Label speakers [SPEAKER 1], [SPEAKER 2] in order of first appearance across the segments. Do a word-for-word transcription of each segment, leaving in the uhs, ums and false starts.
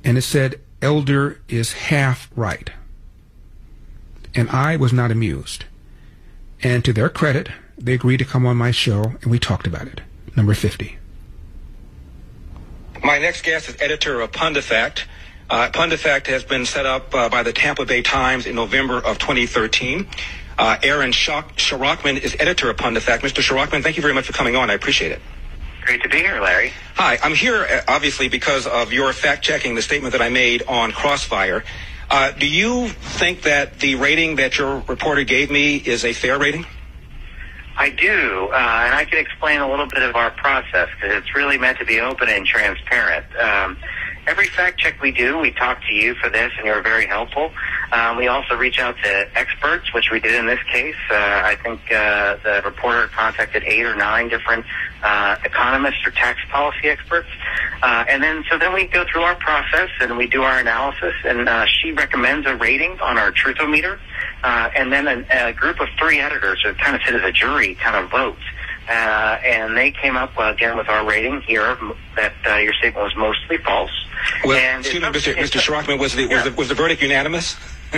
[SPEAKER 1] and it said Elder is half right. And I was not amused. And to their credit, they agreed to come on my show, and we talked about it. Number fifty. My next guest is editor of PunditFact. Uh, PunditFact has been set up uh, by the Tampa Bay Times in November of twenty thirteen. Uh, Aaron Shirachman is editor of PunditFact. Mister Shirachman, thank you very much for coming on. I appreciate it.
[SPEAKER 2] Great to be here, Larry.
[SPEAKER 1] Hi, I'm here uh, obviously because of your fact-checking the statement that I made on Crossfire. Uh, do you think that the rating that your reporter gave me is a fair rating?
[SPEAKER 2] I do, uh, and I can explain a little bit of our process, because it's really meant to be open and transparent. Um, every fact check we do, we talk to you for this, and you're very helpful. Um, we also reach out to experts, which we did in this case. Uh, I think uh, the reporter contacted eight or nine different uh, economists or tax policy experts. Uh, and then, so then we go through our process and we do our analysis, and uh, she recommends a rating on our Truthometer. Uh, and then a, a group of three editors who kind of sit as a jury kind of votes. Uh, and they came up, uh, again, with our rating here that uh, your statement was mostly false.
[SPEAKER 1] Well,
[SPEAKER 2] and
[SPEAKER 1] excuse me, Mister Mister Shirachman, was the, was, the, was the verdict unanimous?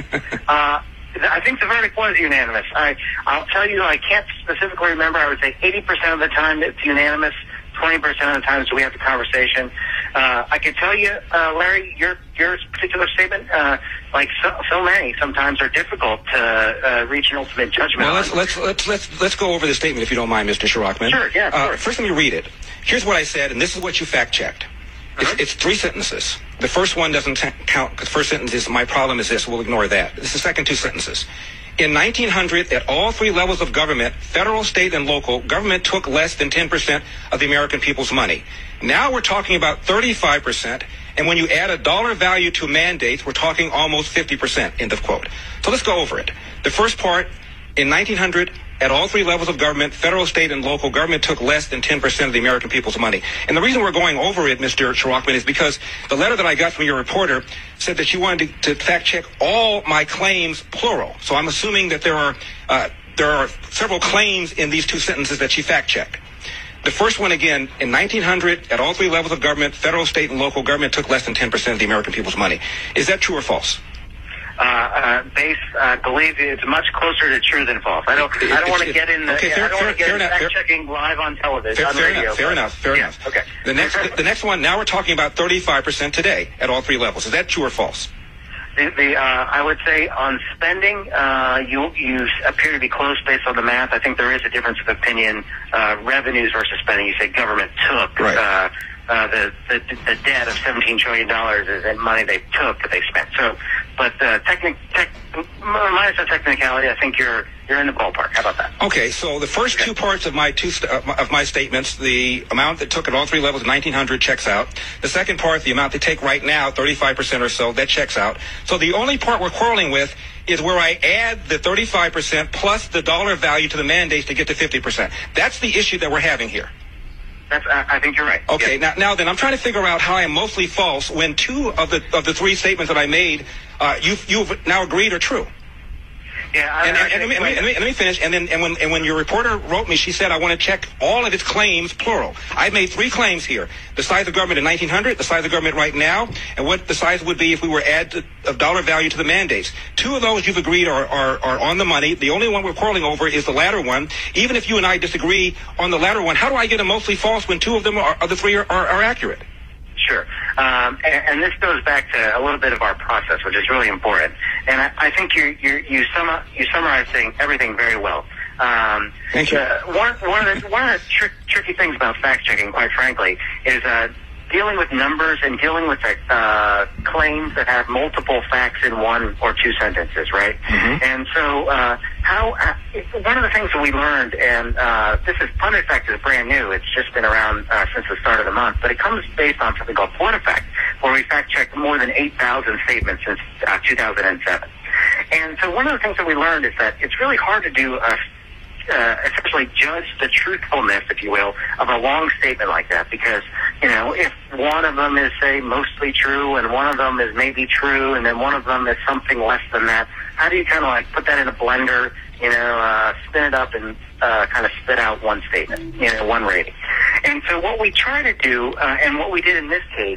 [SPEAKER 2] uh, I think the verdict was unanimous. I, I'll tell you, I can't specifically remember. I would say eighty percent of the time it's unanimous. twenty percent of the times we have the conversation. Uh, I can tell you, uh, Larry, your your particular statement, uh, like so, so many, sometimes are difficult to uh, reach an ultimate judgment.
[SPEAKER 1] Well, let's
[SPEAKER 2] on.
[SPEAKER 1] let's let's let's let's go over the statement if you don't mind, Mister Shirachman.
[SPEAKER 2] Sure, yeah. Of
[SPEAKER 1] uh,
[SPEAKER 2] course.
[SPEAKER 1] First, let me read it. Here's what I said, and this is what you fact checked. It's,
[SPEAKER 2] Uh-huh.
[SPEAKER 1] it's three sentences. The first one doesn't t- count because the first sentence is my problem is this. We'll ignore that. It's the second two sentences. In nineteen hundred, at all three levels of government, federal, state, and local, government took less than ten percent of the American people's money. Now we're talking about thirty-five percent, and when you add a dollar value to mandates, we're talking almost fifty percent, end of quote. So let's go over it. The first part, in nineteen hundred, at all three levels of government, federal, state, and local, government took less than ten percent of the American people's money. And the reason we're going over it, Mister Shirachman, is because the letter that I got from your reporter said that you wanted to, to fact-check all my claims, plural. So I'm assuming that there are uh, there are several claims in these two sentences that she fact-checked. The first one, again, in nineteen hundred, at all three levels of government, federal, state, and local, government took less than ten percent of the American people's money. Is that true or false?
[SPEAKER 2] Uh, uh, base, I uh, believe it's much closer to true than false. I don't, I don't want to get in the,
[SPEAKER 1] okay,
[SPEAKER 2] yeah,
[SPEAKER 1] fair,
[SPEAKER 2] I don't
[SPEAKER 1] fair,
[SPEAKER 2] want to get in
[SPEAKER 1] enough,
[SPEAKER 2] fact checking live on television,
[SPEAKER 1] fair,
[SPEAKER 2] on
[SPEAKER 1] fair
[SPEAKER 2] radio.
[SPEAKER 1] Enough, fair
[SPEAKER 2] but,
[SPEAKER 1] enough, fair
[SPEAKER 2] yeah,
[SPEAKER 1] enough.
[SPEAKER 2] Okay.
[SPEAKER 1] The next, the, the next one, now we're talking about thirty-five percent today at all three levels. Is that true or false?
[SPEAKER 2] The, the uh, I would say on spending, uh, you you appear to be close based on the math. I think there is a difference of opinion. Uh, revenues versus spending. You say government took.
[SPEAKER 1] Right.
[SPEAKER 2] Uh, uh, the, the the debt of seventeen trillion dollars is in money they took that they spent. So, but uh, technic, tech, minus the technicality, I think you're you're in the ballpark. How about that?
[SPEAKER 1] Okay, so the first
[SPEAKER 2] okay.
[SPEAKER 1] two parts of my two st- of my statements, the amount that took at all three levels, nineteen hundred, checks out. The second part, the amount they take right now, thirty-five percent or so, that checks out. So the only part we're quarreling with is where I add the thirty-five percent plus the dollar value to the mandates to get to fifty percent. That's the issue that we're having here.
[SPEAKER 2] That's, I think you're right.
[SPEAKER 1] Okay,
[SPEAKER 2] yeah.
[SPEAKER 1] now, now then, I'm trying to figure out how I am mostly false when two of the of the three statements that I made, uh, you've you've now agreed are true.
[SPEAKER 2] Yeah, I,
[SPEAKER 1] and,
[SPEAKER 2] I,
[SPEAKER 1] and,
[SPEAKER 2] I,
[SPEAKER 1] and, let me, and, let me, and let me finish. And then, and when and when your reporter wrote me, she said, "I want to check all of its claims, plural." I made three claims here: the size of government in nineteen hundred, the size of government right now, and what the size would be if we were add of dollar value to the mandates. Two of those you've agreed are, are are on the money. The only one we're quarreling over is the latter one. Even if you and I disagree on the latter one, how do I get a mostly false when two of them are, are the three are, are, are accurate?
[SPEAKER 2] Sure. Um, and, and this goes back to a little bit of our process, which is really important. And I, I think you you you sum up, you summarize thing, everything very well. Um,
[SPEAKER 1] Thank you.
[SPEAKER 2] Uh, one, one of the one of the tr- tricky things about fact checking, quite frankly, is uh, dealing with numbers and dealing with uh, claims that have multiple facts in one or two sentences, right?
[SPEAKER 1] Mm-hmm.
[SPEAKER 2] And so, uh, how uh, one of the things that we learned, and uh, this is PunditFact is brand new. It's just been around uh, since the start of the month, but it comes based on something called PolitiFact, where we fact checked more than eight thousand statements since uh, two thousand seven. And so, one of the things that we learned is that it's really hard to do a Uh, essentially judge the truthfulness, if you will, of a long statement like that, because, you know, if one of them is, say, mostly true and one of them is maybe true and then one of them is something less than that, how do you kind of like put that in a blender, you know, uh, spin it up and uh, kind of spit out one statement, you know, one rating? And so what we try to do, uh, and what we did in this case,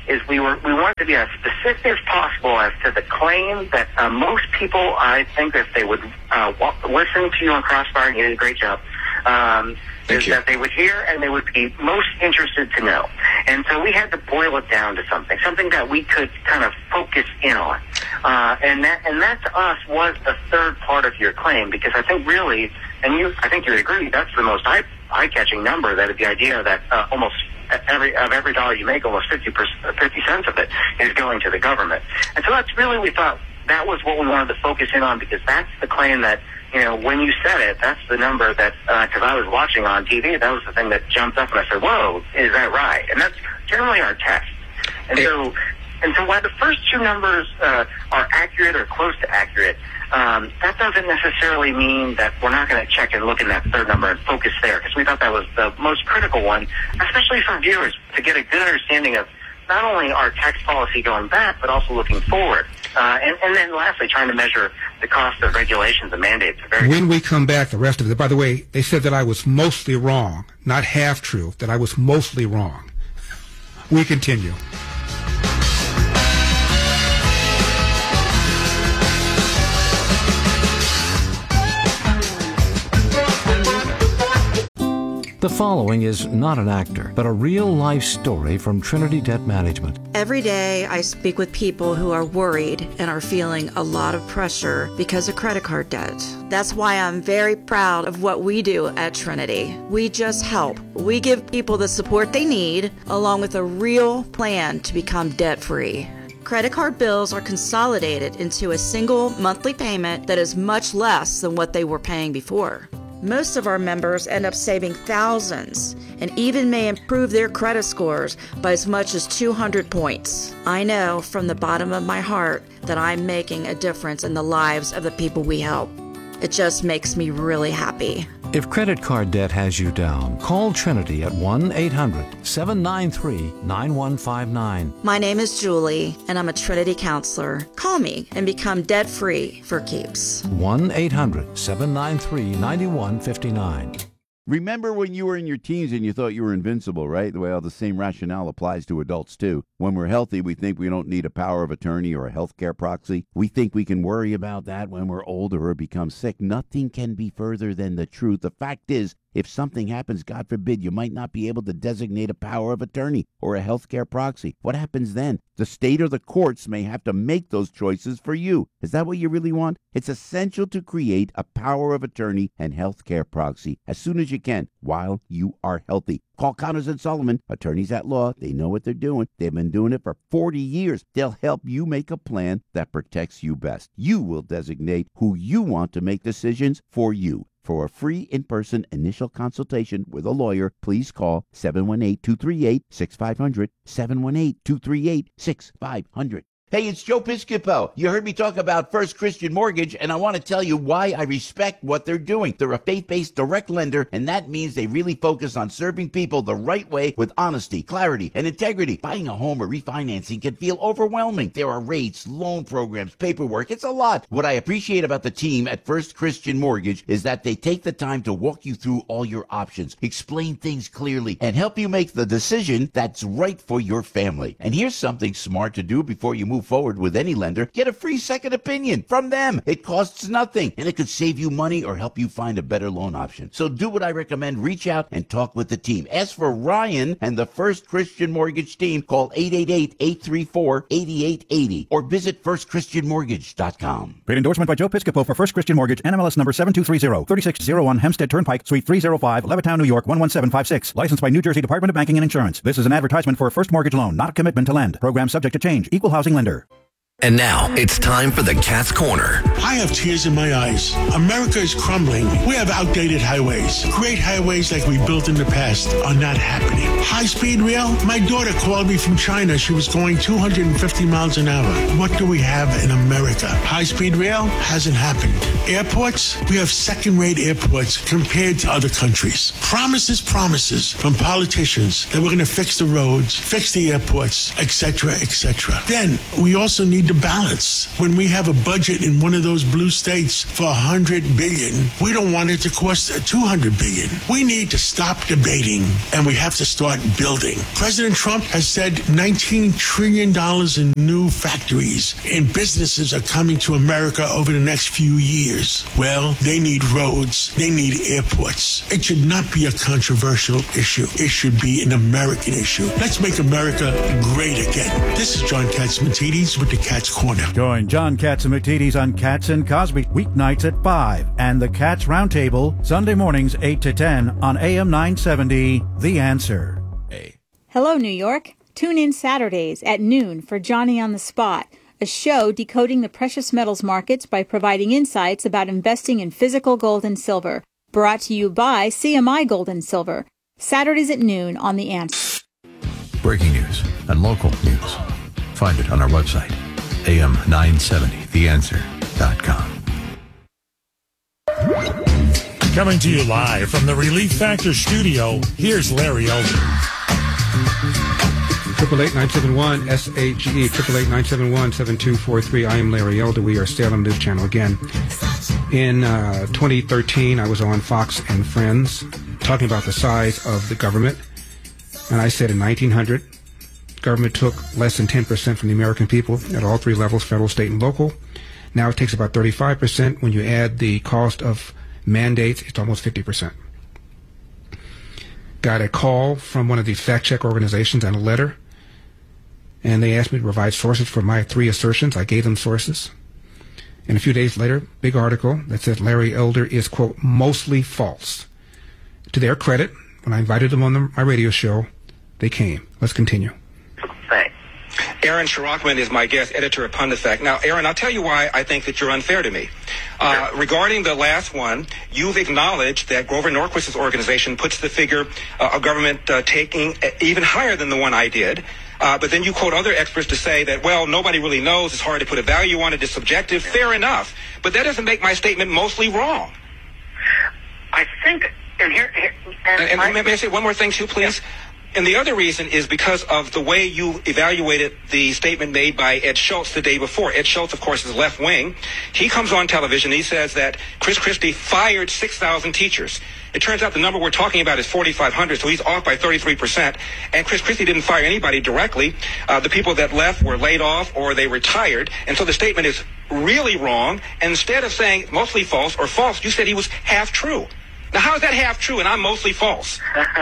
[SPEAKER 2] is we were we wanted to be as specific as possible as to the claim that uh, most people, I think, if they would uh, w- listen to you on Crossfire, and you did a great job, um, is
[SPEAKER 1] you.
[SPEAKER 2] that they would hear and they would be most interested to know. And so we had to boil it down to something, something that we could kind of focus in on. Uh, and that and that to us was the third part of your claim, because I think really, and you, I think you would agree, that's the most eye, eye-catching number, that the idea that uh, almost every of every dollar you make, almost fifty cents of it is going to the government. And so that's really, we thought that was what we wanted to focus in on, because that's the claim that, you know, when you said it, that's the number that, because uh, I was watching on T V, that was the thing that jumped up, and I said, whoa, is that right? And that's generally our test. And hey. so, and so while the first two numbers uh, are accurate or close to accurate, um, that doesn't necessarily mean that we're not going to check and look in that third number and focus there, because we thought that was the most critical one, especially for viewers, to get a good understanding of not only our tax policy going back, but also looking forward. Uh, and, and then lastly, trying to measure the cost of regulations and mandates. Very
[SPEAKER 3] when we come back, the rest of it, by the way, they said that I was mostly wrong, not half true, that I was mostly wrong. We continue.
[SPEAKER 4] The following is not an actor, but a real-life story from Trinity Debt Management.
[SPEAKER 5] Every day I speak with people who are worried and are feeling a lot of pressure because of credit card debt. That's why I'm very proud of what we do at Trinity. We just help. We give people the support they need, along with a real plan to become debt-free. Credit card bills are consolidated into a single monthly payment that is much less than what they were paying before. Most of our members end up saving thousands and even may improve their credit scores by as much as two hundred points. I know from the bottom of my heart that I'm making a difference in the lives of the people we help. It just makes me really happy.
[SPEAKER 4] If credit card debt has you down, call Trinity at one eight hundred seven nine three nine one five nine.
[SPEAKER 5] My name is Julie, and I'm a Trinity counselor. Call me and become debt-free for keeps.
[SPEAKER 4] one eight hundred seven nine three nine one five nine.
[SPEAKER 6] Remember when you were in your teens and you thought you were invincible, right? The way all the same rationale applies to adults, too. When we're healthy, we think we don't need a power of attorney or a healthcare proxy. We think we can worry about that when we're older or become sick. Nothing can be further than the truth. The fact is, if something happens, God forbid, you might not be able to designate a power of attorney or a healthcare proxy. What happens then? The state or the courts may have to make those choices for you. Is that what you really want? It's essential to create a power of attorney and healthcare proxy as soon as you can while you are healthy. Call Connors and Sullivan, attorneys at law. They know what they're doing. They've been doing it for forty years. They'll help you make a plan that protects you best. You will designate who you want to make decisions for you. For a free in-person initial consultation with a lawyer, please call seven one eight, two three eight, six five zero zero, seven one eight, two three eight, six five zero zero. Hey, it's Joe Piscopo. You heard me talk about First Christian Mortgage, and I want to tell you why I respect what they're doing. They're a faith-based direct lender, and that means they really focus on serving people the right way with honesty, clarity, and integrity. Buying a home or refinancing can feel overwhelming. There are rates, loan programs, paperwork. It's a lot. What I appreciate about the team at First Christian Mortgage is that they take the time to walk you through all your options, explain things clearly, and help you make the decision that's right for your family. And here's something smart to do before you move forward with any lender. Get a free second opinion from them. It costs nothing, and it could save you money or help you find a better loan option. So do what I recommend. Reach out and talk with the team. Ask for Ryan and the First Christian Mortgage team. Call eight eight eight, eight three four, eight eight eight zero or visit first christian mortgage dot com.
[SPEAKER 7] Paid endorsement by Joe Piscopo for First Christian Mortgage, N M L S number seven two three zero, three six zero one Hempstead Turnpike, Suite three oh five, Levittown, New York one one seven five six. Licensed by New Jersey Department of Banking and Insurance. This is an advertisement for a first mortgage loan, not a commitment to lend. Program subject to change. Equal housing lender.
[SPEAKER 8] And now it's time for the Cat's Corner.
[SPEAKER 9] I have tears in my eyes. America is crumbling. We have outdated highways. Great highways like we built in the past are not happening. High-speed rail? My daughter called me from China. She was going two hundred fifty miles an hour. What do we have in America? High-speed rail hasn't happened. Airports? We have second-rate airports compared to other countries. Promises, promises from politicians that we're going to fix the roads, fix the airports, et cetera, et cetera. Then we also need need to balance. When we have a budget in one of those blue states for one hundred billion dollars, we don't want it to cost two hundred billion dollars. We need to stop debating, and we have to start building. President Trump has said nineteen trillion dollars in new factories and businesses are coming to America over the next few years. Well, they need roads. They need airports. It should not be a controversial issue. It should be an American issue. Let's make America great again. This is John Catsimatidis with the Cats Corner.
[SPEAKER 7] Join John Catsimatidis on Cats and Cosby weeknights at five and the Cats Roundtable Sunday mornings eight to ten on A M nine seventy, The Answer.
[SPEAKER 10] Hey. Hello, New York. Tune in Saturdays at noon for Johnny on the Spot, a show decoding the precious metals markets by providing insights about investing in physical gold and silver. Brought to you by C M I Gold and Silver. Saturdays at noon on The Answer.
[SPEAKER 11] Breaking news and local news. Find it on our website, A M nine seventy the answer dot com.
[SPEAKER 12] Coming to you live from the Relief Factor studio, here's Larry Elder.
[SPEAKER 3] Triple eight nine seven one S A G E triple eight nine seven one seven two four three. I am Larry Elder. We are Salem News Channel again. In uh, twenty thirteen, I was on Fox and Friends talking about the size of the government, and I said in nineteen hundred, government took less than ten percent from the American people at all three levels, federal, state, and local. Now it takes about thirty-five percent. When you add the cost of mandates, it's almost fifty percent. Got a call from one of these fact check organizations and a letter, and they asked me to provide sources for my three assertions. I gave them sources. And a few days later, big article that says Larry Elder is, quote, mostly false. To their credit, when I invited them on the, my radio show, they came. Let's continue.
[SPEAKER 2] Thanks.
[SPEAKER 1] Aaron Shirachman is my guest editor of PunditFact. Now, Aaron, I'll tell you why I think that you're unfair to me. Uh, regarding the last one, you've acknowledged that Grover Norquist's organization puts the figure uh, of government uh, taking even higher than the one I did. Uh, but then you quote other experts to say that, well, nobody really knows. It's hard to put a value on it. It's subjective. Fair enough. But that doesn't make my statement mostly wrong.
[SPEAKER 2] I think, and here, here and,
[SPEAKER 1] and, and
[SPEAKER 2] I,
[SPEAKER 1] may I say one more thing, too, please? Yeah. And the other reason is because of the way you evaluated the statement made by Ed Schultz the day before. Ed Schultz, of course, is left wing. He comes on television. He says that Chris Christie fired six thousand teachers. It turns out the number we're talking about is forty-five hundred, so he's off by thirty-three percent. And Chris Christie didn't fire anybody directly. Uh, the people that left were laid off or they retired. And so the statement is really wrong. And instead of saying mostly false or false, you said he was half true. Now, how is that half true and I'm mostly false?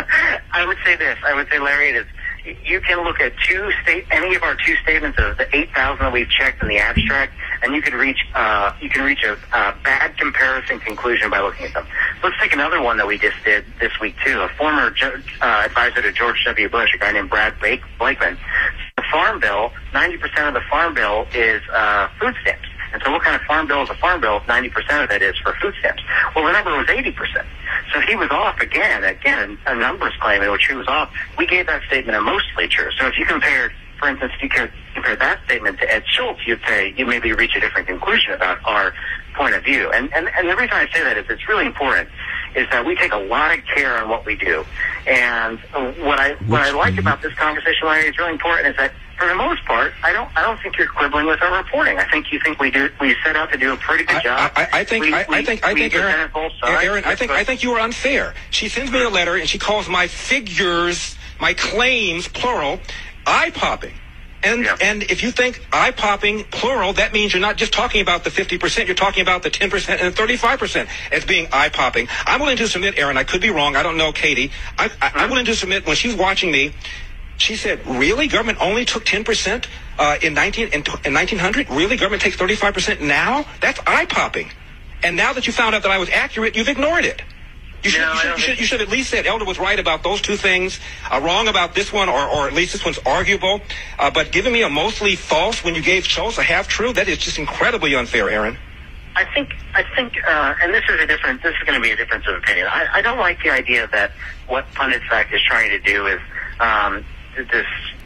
[SPEAKER 2] I would say this. I would say, Larry, it is. You can look at two state, any of our two statements of the eight thousand that we've checked in the abstract, and you can reach, uh, you can reach a, a bad comparison conclusion by looking at them. Let's take another one that we just did this week too. A former ju- uh, advisor to George W. Bush, a guy named Brad Blake- Blakeman. The Farm Bill, ninety percent of the Farm Bill is uh, food stamps. And so what kind of farm bill is a farm bill? ninety percent of it is for food stamps. Well, the number was eighty percent. So he was off again, again, a numbers claim in which he was off. We gave that statement a mostly true. So if you compared, for instance, if you compare that statement to Ed Schultz, you'd say you maybe reach a different conclusion about our point of view. And, and, and the reason I say that is it's really important is that we take a lot of care on what we do. And what I what I like about this conversation, Larry, is really important is that for the most part, I don't I don't think you're quibbling with our reporting. I think you think we do we set out to do a pretty good job.
[SPEAKER 1] I, I, I think
[SPEAKER 2] we,
[SPEAKER 1] I,
[SPEAKER 2] we,
[SPEAKER 1] I think I think Aaron, Aaron I think I think you are unfair. She sends me a letter and she calls my figures, my claims, plural, eye-popping. And yeah. and if you think eye-popping, plural, that means you're not just talking about the fifty percent, you're talking about the ten percent and the thirty-five percent as being eye-popping. I'm willing to submit, Aaron, I could be wrong, I don't know Katie. I, I, I'm willing to submit, when she's watching me, she said, really? Government only took ten percent uh, in, nineteen, in, in nineteen hundred? Really? Government takes thirty-five percent now? That's eye-popping. And now that you found out that I was accurate, you've ignored it. You should, no, you, should, you, should, you should at least said Elder was right about those two things, uh, wrong about this one, or, or at least this one's arguable. Uh, but giving me a mostly false when you gave Schultz a half true, that is just incredibly unfair, Aaron.
[SPEAKER 2] I think, I think, uh, and this is a different, this is going to be a difference of opinion. I, I don't like the idea that what PunditFact is trying to do is um, this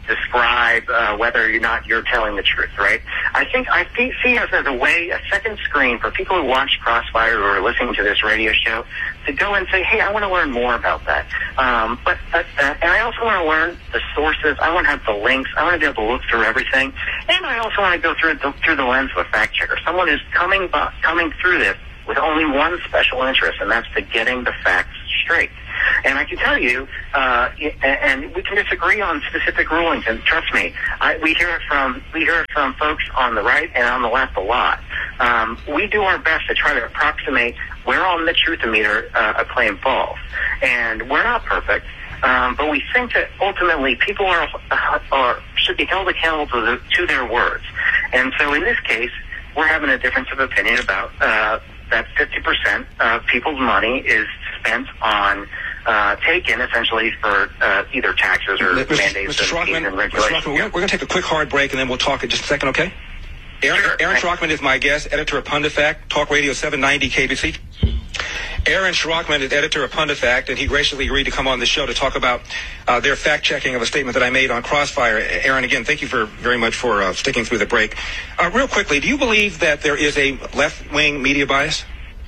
[SPEAKER 2] describe uh, whether or not you're telling the truth, right? I think I see, see us as a way, a second screen for people who watch Crossfire or are listening to this radio show to go and say, hey, I want to learn more about that. Um, but uh, uh, and I also want to learn the sources. I want to have the links. I want to be able to look through everything. And I also want to go through the, through the lens of a fact checker, someone who's coming bu- coming through this with only one special interest, and that's to getting the facts straight. And I can tell you, uh, and we can disagree on specific rulings, and trust me, I, we hear it from we hear it from folks on the right and on the left a lot. Um, we do our best to try to approximate where on the truthometer uh, a claim falls, and we're not perfect. Um, but we think that ultimately people are, uh, are should be held accountable to, the, to their words. And so in this case, we're having a difference of opinion about uh, that fifty percent of people's money is spent on uh, taken essentially for uh, either taxes or
[SPEAKER 1] Mister
[SPEAKER 2] mandates
[SPEAKER 1] Mister
[SPEAKER 2] and,
[SPEAKER 1] Schrockman,
[SPEAKER 2] and regulations.
[SPEAKER 1] Mister Schrockman, we're, we're going to take a quick hard break and then we'll talk in just a second, okay? Aaron,
[SPEAKER 2] Sure.
[SPEAKER 1] Aaron Schrockman is my guest, editor of PunditFact, Talk Radio seven ninety K B C. Aaron Schrockman is editor of PunditFact, and he graciously agreed to come on the show to talk about uh, their fact-checking of a statement that I made on Crossfire. Aaron, again, thank you for very much for uh, sticking through the break. Uh, real quickly, do you believe that there is a left-wing media bias?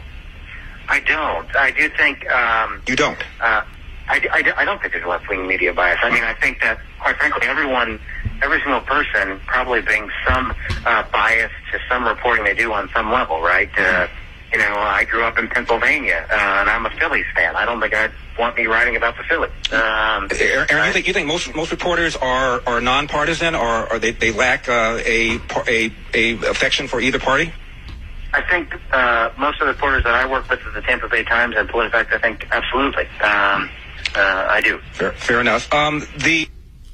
[SPEAKER 2] I don't. I do think... Um,
[SPEAKER 1] you don't?
[SPEAKER 2] Uh, I, I, I don't think there's a left-wing media bias. I mean, I think that, quite frankly, everyone, every single person probably brings some uh, bias to some reporting they do on some level, right? Uh, you know, I grew up in Pennsylvania, uh, and I'm a Phillies fan. I don't think I'd want me writing about the Phillies. Um,
[SPEAKER 1] Aaron, Aaron, you think you think most most reporters are, are nonpartisan, or are they they lack uh, a a a affection for either party?
[SPEAKER 2] I think uh, most of the reporters that I work with at the Tampa Bay Times and PolitiFact, I think absolutely. Um, uh, I do.
[SPEAKER 1] Fair, fair enough. Um, the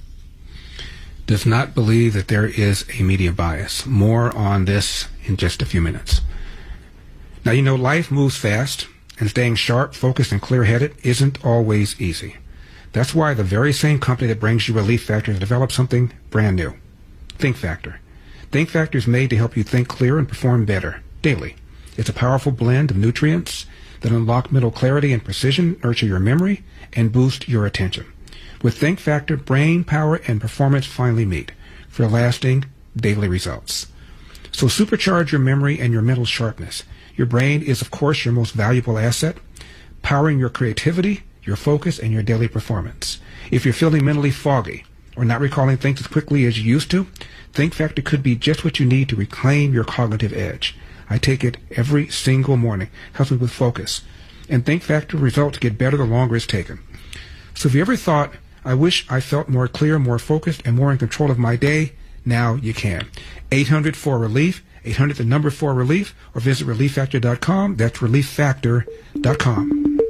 [SPEAKER 3] does not believe that there is a media bias. More on this in just a few minutes. Now, you know, life moves fast, and staying sharp, focused, and clear-headed isn't always easy. That's why the very same company that brings you Relief Factor has developed something brand new. Think Factor. Think Factor is made to help you think clear and perform better daily. It's a powerful blend of nutrients that unlock mental clarity and precision, nurture your memory, and boost your attention. With Think Factor, brain power and performance finally meet for lasting daily results. So supercharge your memory and your mental sharpness. Your brain is, of course, your most valuable asset, powering your creativity, your focus, and your daily performance. If you're feeling mentally foggy or not recalling things as quickly as you used to, Think Factor could be just what you need to reclaim your cognitive edge. I take it every single morning. Helps me with focus. And Think Factor results get better the longer it's taken. So if you ever thought, I wish I felt more clear, more focused, and more in control of my day, now you can. eight hundred four relief, eight hundred the number four relief, or visit relief factor dot com. That's relief factor dot com.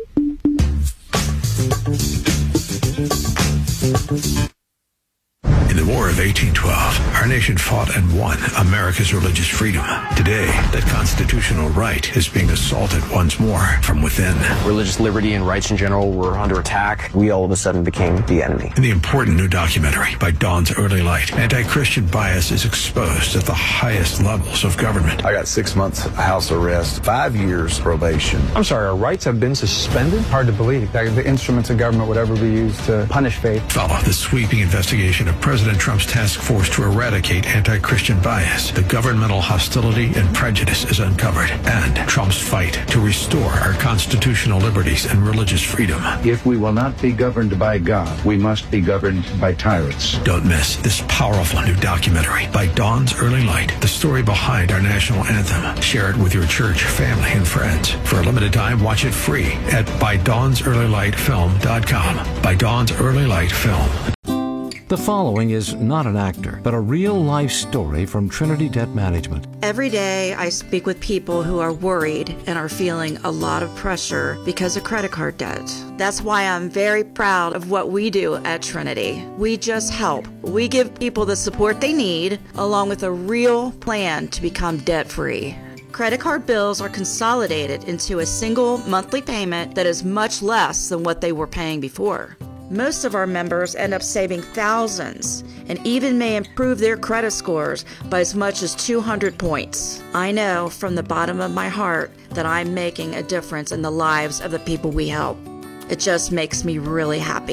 [SPEAKER 11] In the War of eighteen twelve, our nation fought and won America's religious freedom. Today, that constitutional right is being assaulted once more from within.
[SPEAKER 13] Religious liberty and rights in general were under attack. We all of a sudden became the enemy.
[SPEAKER 11] In the important new documentary by Dawn's Early Light, anti-Christian bias is exposed at the highest levels of government.
[SPEAKER 14] I got six months house arrest, five years probation.
[SPEAKER 15] I'm sorry, our rights have been suspended? Hard to believe that the instruments of government would ever be used to punish faith.
[SPEAKER 11] Follow the sweeping investigation of President Trump's task force to eradicate anti-Christian bias. The governmental hostility and prejudice is uncovered, and Trump's fight to restore our constitutional liberties and religious freedom.
[SPEAKER 16] If we will not be governed by God, we must be governed by tyrants.
[SPEAKER 11] Don't miss this powerful new documentary by Dawn's Early Light, the story behind our national anthem. Share it with your church, family, and friends. For a limited time, watch it free at by dawns early light film dot com. By Dawn's Early Light Film.
[SPEAKER 4] The following is not an actor, but a real-life story from Trinity Debt Management.
[SPEAKER 5] Every day I speak with people who are worried and are feeling a lot of pressure because of credit card debt. That's why I'm very proud of what we do at Trinity. We just help. We give people the support they need, along with a real plan to become debt-free. Credit card bills are consolidated into a single monthly payment that is much less than what they were paying before. Most of our members end up saving thousands and even may improve their credit scores by as much as two hundred points. I know from the bottom of my heart that I'm making a difference in the lives of the people we help. It just makes me really happy.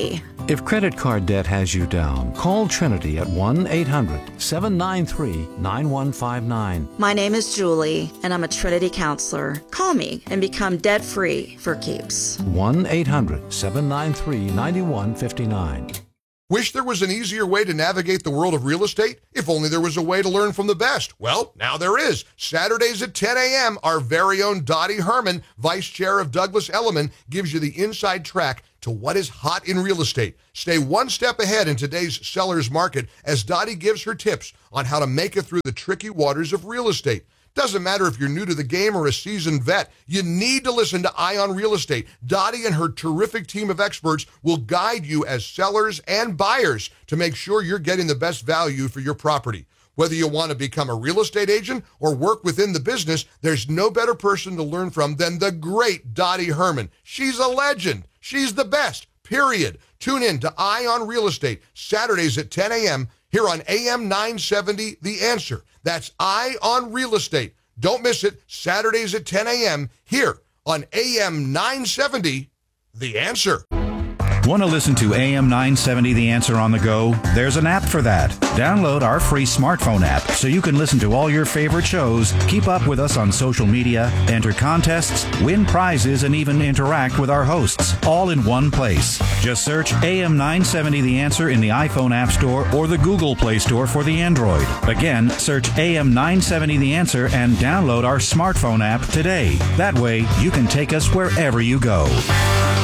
[SPEAKER 4] If credit card debt has you down, call Trinity at one eight hundred seven nine three nine one five nine.
[SPEAKER 5] My name is Julie, and I'm a Trinity counselor. Call me and become debt-free for keeps.
[SPEAKER 4] one eight hundred seven nine three nine one five nine.
[SPEAKER 17] Wish there was an easier way to navigate the world of real estate? If only there was a way to learn from the best. Well, now there is. Saturdays at ten a.m., our very own Dottie Herman, Vice Chair of Douglas Elliman, gives you the inside track to what is hot in real estate. Stay one step ahead in today's seller's market as Dottie gives her tips on how to make it through the tricky waters of real estate. Doesn't matter if you're new to the game or a seasoned vet, you need to listen to Eye on Real Estate. Dottie and her terrific team of experts will guide you as sellers and buyers to make sure you're getting the best value for your property. Whether you want to become a real estate agent or work within the business, there's no better person to learn from than the great Dottie Herman. She's a legend. She's the best, period. Tune in to Eye on Real Estate, Saturdays at ten a.m. here on A M nine seventy, The Answer. That's Eye on Real Estate. Don't miss it, Saturdays at ten a.m. here on A M nine seventy, The Answer.
[SPEAKER 7] Want to listen to A M nine seventy The Answer on the go? There's an app for that. Download our free smartphone app so you can listen to all your favorite shows, keep up with us on social media, enter contests, win prizes, and even interact with our hosts, all in one place. Just search A M nine seventy The Answer in the iPhone App Store or the Google Play Store for the Android. Again, search A M nine seventy The Answer and download our smartphone app today. That way, you can take us wherever you go.